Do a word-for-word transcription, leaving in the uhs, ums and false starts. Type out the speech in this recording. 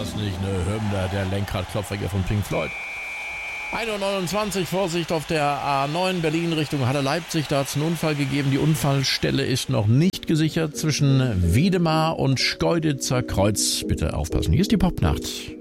das nicht eine Hymne, der Lenkradklopfer hier von Pink Floyd? ein Uhr neunundzwanzig, Vorsicht auf der A neun Berlin Richtung Halle-Leipzig. Da hat es einen Unfall gegeben. Die Unfallstelle ist noch nicht gesichert zwischen Wiedemar und Schkeuditzer Kreuz. Bitte aufpassen. Hier ist die Popnacht.